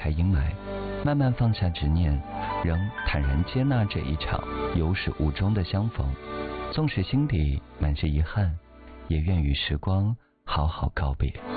开阴霾，慢慢放下执念，仍坦然接纳这一场有始无终的相逢。纵使心底满是遗憾，也愿与时光好好告别。